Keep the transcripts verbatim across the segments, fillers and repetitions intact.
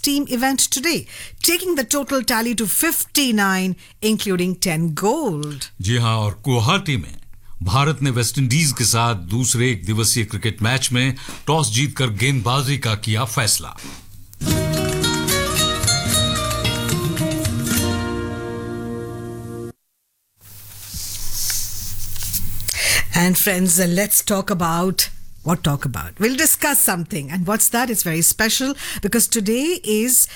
team event today, taking the total tally to fifty-nine, including ten gold. जी हाँ, और गुवाहाटी में भारत ने वेस्टइंडीज के साथ दूसरे एक दिवसीय क्रिकेट मैच में टॉस जीतकर गेंदबाजी का किया फैसला. And friends, uh, let's talk about what talk about. We'll discuss something, and what's that? It's very special because today is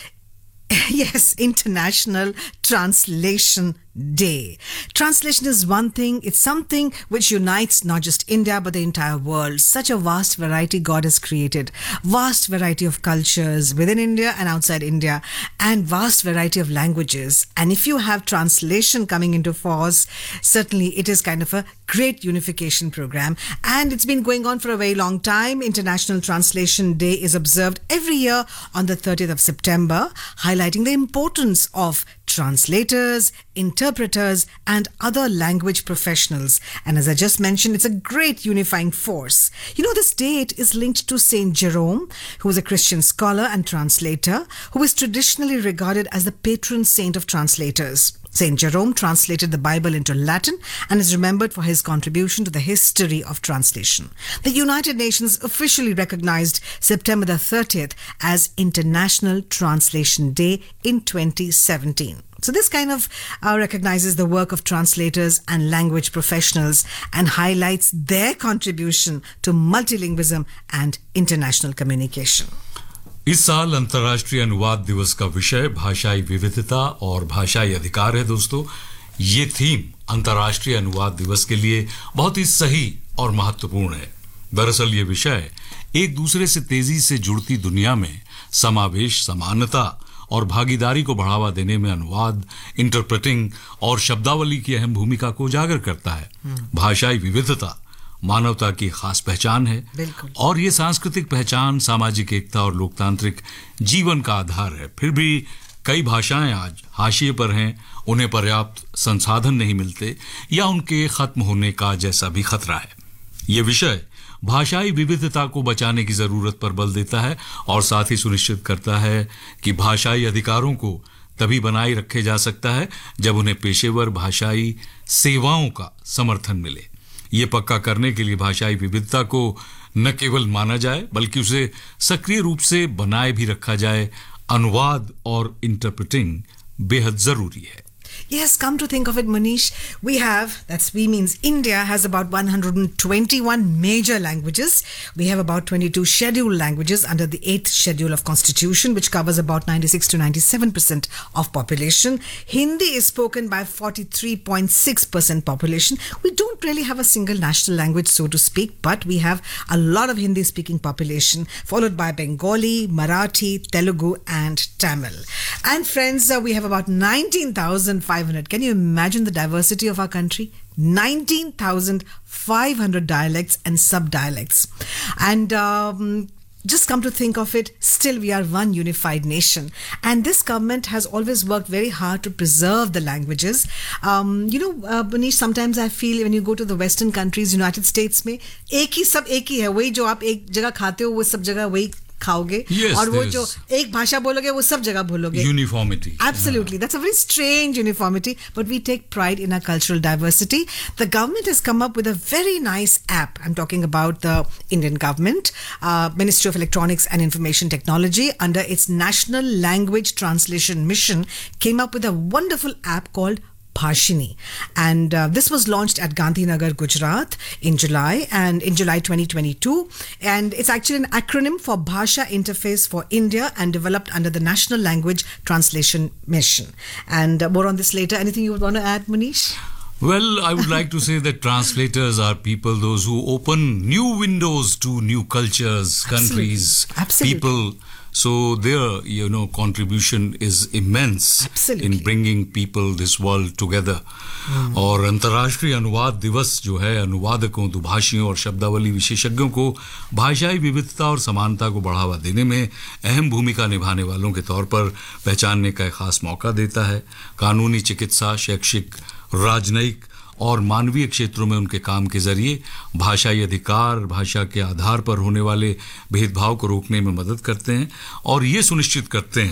yes, International Translation Day. Translation is one thing, it's something which unites not just India but the entire world. Such a vast variety God has created, vast variety of cultures within India and outside India, and vast variety of languages. And if you have translation coming into force, certainly it is kind of a great unification program, and it's been going on for a very long time. International Translation Day is observed every year on the thirtieth of September, highlighting the importance of translators, interpreters, and other language professionals. And as I just mentioned, it's a great unifying force. You know, this date is linked to Saint Jerome, who was a Christian scholar and translator, who is traditionally regarded as the patron saint of translators. Saint Jerome translated the Bible into Latin and is remembered for his contribution to the history of translation. The United Nations officially recognized September the thirtieth as International Translation Day in twenty seventeen. So this kind of uh, recognizes the work of translators and language professionals and highlights their contribution to multilingualism and international communication. इस साल अंतर्राष्ट्रीय अनुवाद दिवस का विषय भाषाई विविधता और भाषाई अधिकार है. दोस्तों, ये थीम अंतर्राष्ट्रीय अनुवाद दिवस के लिए बहुत ही सही और महत्वपूर्ण है. दरअसल ये विषय एक दूसरे से तेजी से जुड़ती दुनिया में समावेश, समानता और भागीदारी को बढ़ावा देने में अनुवाद, इंटरप्रेटिंग और शब्दावली की अहम भूमिका को उजागर करता है. भाषाई विविधता मानवता की खास पहचान है और ये सांस्कृतिक पहचान सामाजिक एकता और लोकतांत्रिक जीवन का आधार है. फिर भी कई भाषाएं आज हाशिए पर हैं, उन्हें पर्याप्त संसाधन नहीं मिलते या उनके खत्म होने का जैसा भी खतरा है. ये विषय भाषाई विविधता को बचाने की जरूरत पर बल देता है और साथ ही सुनिश्चित करता है कि भाषाई अधिकारों को तभी बनाए रखे जा सकता है जब उन्हें पेशेवर भाषाई सेवाओं का समर्थन मिले. ये पक्का करने के लिए भाषाई विविधता को न केवल माना जाए बल्कि उसे सक्रिय रूप से बनाए भी रखा जाए. अनुवाद और इंटरप्रेटिंग बेहद जरूरी है. Yes, come to think of it, Manish, we have, that's we means India has about one hundred twenty-one major languages. We have about twenty-two scheduled languages under the eighth schedule of Constitution, which covers about ninety-six to ninety-seven percent of population. Hindi is spoken by forty-three point six percent population. We don't really have a single national language, so to speak, but we have a lot of Hindi-speaking population, followed by Bengali, Marathi, Telugu, and Tamil. And friends, uh, we have about nineteen thousand five hundred. Can you imagine the diversity of our country? nineteen thousand five hundred dialects and sub-dialects. And um, just come to think of it, still we are one unified nation. And this government has always worked very hard to preserve the languages. Um, you know, uh, Manish, sometimes I feel when you go to the Western countries, United States में एक ही सब एक ही है. वही जो आप एक जगह खाते हो वो सब जगह वही खाओगे. yes, और वो जो एक भाषा बोलोगे वो सब जगह बोलोगे. Uniformity. Absolutely. Yeah. That's a very strange uniformity, but we take pride in our cultural diversity. The government has come up with a very nice app. I'm talking about the Indian government, uh, Ministry of Electronics and Information Technology, under its National Language Translation Mission, came up with a wonderful app called Bhashini, and uh, this was launched at Gandhinagar, Gujarat in July and in July twenty twenty-two, and it's actually an acronym for Bhasha Interface for India and developed under the National Language Translation Mission. And uh, more on this later. Anything you would want to add, Manish? Well, I would like to say that translators are people, those who open new windows to new cultures, countries, Absolutely. people. So their, you know, contribution is immense Absolutely. in bringing people, this world together. Hmm. और अंतर्राष्ट्रीय अनुवाद दिवस जो है अनुवादकों, दुभाषियों और शब्दावली विशेषज्ञों को भाषाई विविधता और समानता को बढ़ावा देने में अहम भूमिका निभाने वालों के तौर पर पहचानने का एक खास मौका देता है. कानूनी, चिकित्सा, शैक्षिक, राजनयिक और मानवीय क्षेत्रों में उनके काम के जरिए भाषाई अधिकार भाषा के आधार पर होने वाले भेदभाव को रोकने में मदद करते हैं और ये सुनिश्चित करते हैं